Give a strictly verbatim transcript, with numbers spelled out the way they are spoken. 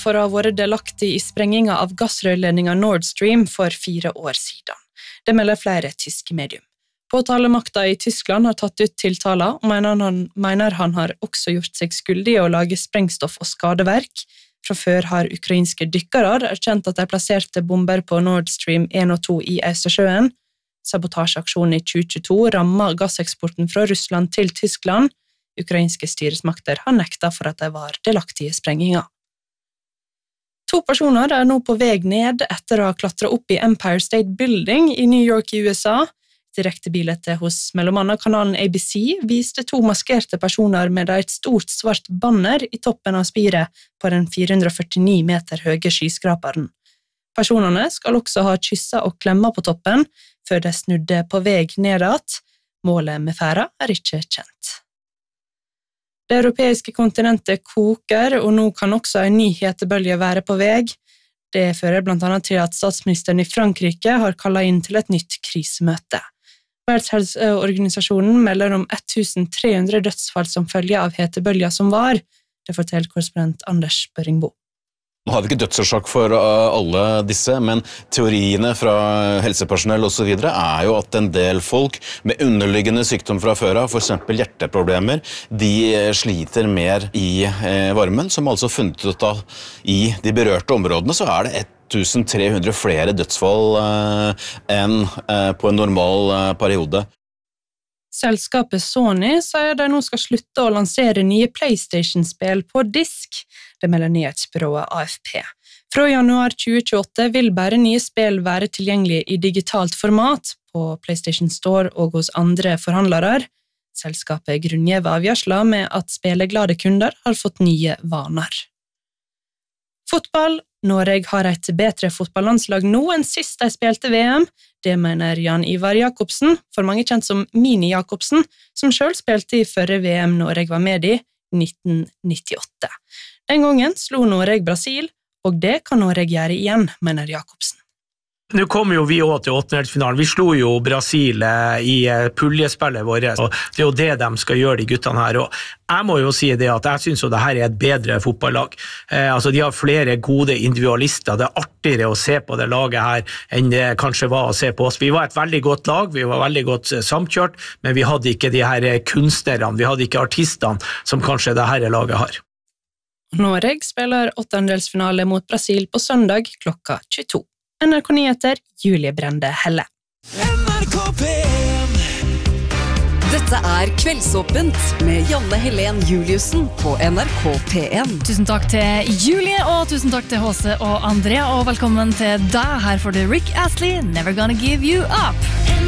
for å ha vært delaktig i sprenginga av gassrørledninga Nord Stream for fire år siden. Det melder flere tyske medium. Påtalemakta i Tyskland har tatt ut tiltaler og mener han, mener han har også gjort seg skyldig i å lage sprengstoff og skadeverk. Fra før har ukrainske dykkere erkjent at de plasserte bomber på Nord Stream one og two i Østersjøen. Sabotasjeaksjonen i tjue tjueto rammet gasseksporten fra Russland til Tyskland. Ukrainske styresmakter har nekta for at de var delaktige i sprenginga. To personer er nå på vei ned etter å ha klatret opp i Empire State Building i New York i U S A. Direktebildet hos mellom annet kanalen A B C viste to maskerte personer med et stort svart banner i toppen av spiret på den fire hundre førtini meter høye skyskraperen. Personene skal også ha kysset og klemmet på toppen før de snudde på vei nedat. Målet med ferda er ikke kjent. Det europeiske kontinentet koker, og nå kan også en ny hetebølge være på vei. Det fører blant annet til at statsministeren i Frankrike har kallet inn til et nytt krisemøte. Verdenshelseorganisasjonen melder om tretten hundre dødsfall som følge av hetebølgen som var. Det forteller korrespondent Anders Børringbo. Nå har vi ikke dødsårsak for alle disse, men teoriene fra helsepersonell og så videre er jo at en del folk med underliggende sykdom fra før av, for eksempel hjerteproblemer, de sliter mer i varmen, som altså funnet ut av i de berørte områdene, så er det tretten hundre flere dødsfall enn på en normal periode. Selskapet Sony sier de nå skal slutte å lansere nye PlayStation-spill på disk. Det melder nyhetsbyrået A F P. Fra januar tjue tjueåtte vil bare nye spill være tilgjengelige i digitalt format på PlayStation Store og hos andre forhandlere. Selskapet grunngjev avgjørsla med at spilleglade kunder har fått nye vaner. Fotball. Norge har et bedre fotballandslag nå enn sist de spilte V M. Det mener Jan Ivar Jakobsen, for mange kjent som Mini Jakobsen, som selv spilte i førre V M Norge var med i nitten nittiåtte. Den gangen slo Norge Brasil, og det kan Norge gjøre igjen, mener Jakobsen. Nå kom jo vi også til åttendedelsfinalen. Vi slo jo Brasil i puljespillet vårt, og det er jo det de skal gjøre, de guttene her. Og jeg må jo si det at jeg synes jo det her er et bedre fotballag. Eh, altså de har flere gode individualister. Det er artigere å se på det laget her enn det kanskje var å se på oss. Vi var et veldig godt lag, vi var veldig godt samkjørt, men vi hadde ikke de her kunstnerne, vi hadde ikke artistene som kanskje det her laget har. Norge spiller åttendedelsfinale mot Brasil på søndag klokka tjueto. N R K Nyheter, Julie Brende Helle. N R K P en. Dette er Kveldsåpent med Janne Helen Juliussen på N R K P en. Tusen takk til Julie, og tusen takk til H C og Andrea, og velkommen til deg. Her får du Rick Astley, Never Gonna Give You Up.